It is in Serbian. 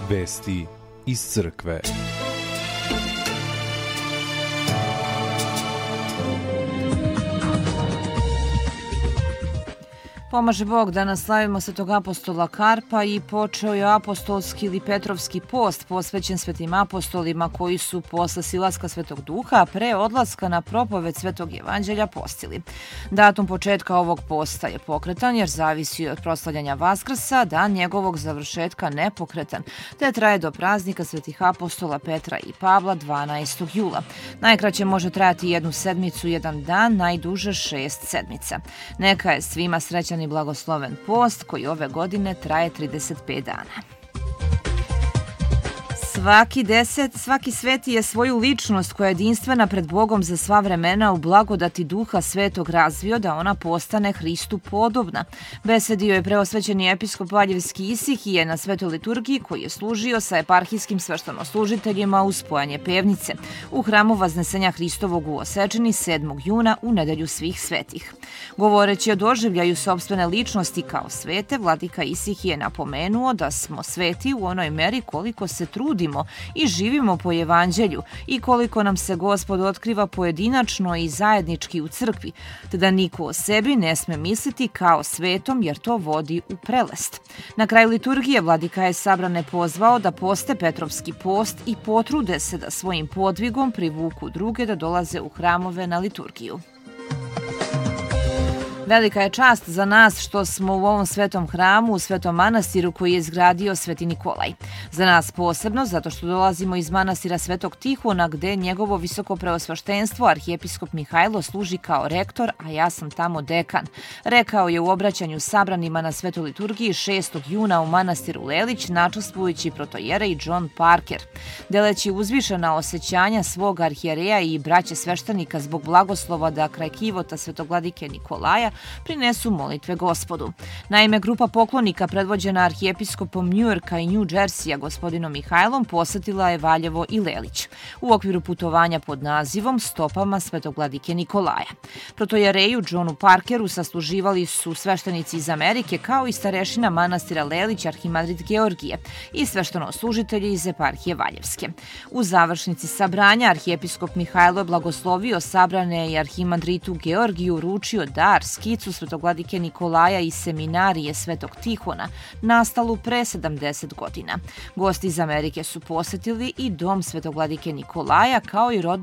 Vesti iz crkve. Pomaže Bog, danas slavimo svetog apostola Karpa i počeo je apostolski ili Petrovski post posvećen svetim apostolima koji su posle silaska Svetog Duha, a pre odlaska na propoved Svetog Evanđelja postili. Datum početka ovog posta je pokretan jer zavisi od proslavljanja Vaskrsa, dan njegovog završetka nepokretan, te traje do praznika svetih apostola Petra i Pavla 12. jula. Najkraće može trajati jednu sedmicu, jedan dan, najduže 6 sedmica. Neka je svima srećan i blagosloven post koji ove godine traje 35 dana. Svaki sveti je svoju ličnost koja je jedinstvena pred Bogom za sva vremena u blagodati Duha Svetog razvio da ona postane Hristu podobna. Besedio je preosvećeni episkop Valjevski Isihije na svetoj liturgiji koji je služio sa eparhijskim sveštenoslužiteljima uz spojanje pevnice u hramu Vaznesenja Hristovog u Osečini 7. juna u nedelju svih svetih. Govoreći o doživljaju sopstvene ličnosti kao svete, vladika Isihije je napomenuo da smo sveti u onoj meri koliko se trudimo i živimo po evanđelju i koliko nam se Gospod otkriva pojedinačno i zajednički u crkvi, te da niko o sebi ne sme misliti kao svetom jer to vodi u prelest. Na kraju liturgije vladika je sabrane pozvao da poste Petrovski post i potrude se da svojim podvigom privuku druge da dolaze u hramove na liturgiju. Velika je čast za nas što smo u ovom svetom hramu, u svetom manastiru koji je izgradio Sveti Nikolaj. Za nas posebno zato što dolazimo iz manastira Svetog Tihona gde njegovo visoko preosveštenstvo arhijepiskop Mihajlo služi kao rektor, a ja sam tamo dekan. Rekao je u obraćanju sabranima na svetoj liturgiji 6. juna u manastiru Lelić načastvujući protojerej John Parker. Deleći uzvišena osjećanja svog arhijereja i braće sveštenika zbog blagoslova da kraj kivota svetogladike Nikolaja prinesu molitve Gospodu. Naime, grupa poklonika predvođena arhijepiskopom Njujorka i New Jerseya gospodinom Mihajlom posetila je Valjevo i Lelić u okviru putovanja pod nazivom Stopama svetogladike Nikolaja. Protojereju Johnu Parkeru sasluživali su sveštenici iz Amerike kao i starešina manastira Lelić arhimandrit Georgije i sveštenoslужitelji iz eparhije Valjevske. U završnici sabranja arhijepiskop Mihajlo je blagoslovio sabrane i arhimandritu Georgiju uručio dar skicu svetogladike Nikolaja iz seminarije Svetog Tihona, nastalu pre 70 godina. Gosti iz Amerike su posetili i dom svetogladike Nikolaja kao i rodnu